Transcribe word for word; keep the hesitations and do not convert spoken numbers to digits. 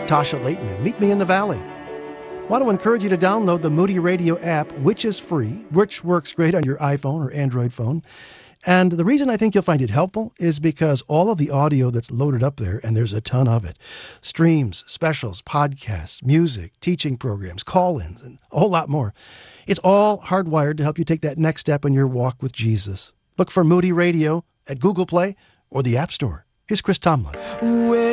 Tasha Layton and Meet Me in the Valley. Want to encourage you to download the Moody Radio app, which is free, which works great on your iPhone or Android phone. And the reason I think you'll find it helpful is because all of the audio that's loaded up there, and there's a ton of it, streams, specials, podcasts, music, teaching programs, call-ins, and a whole lot more. It's all hardwired to help you take that next step in your walk with Jesus. Look for Moody Radio at Google Play or the App Store. Here's Chris Tomlin.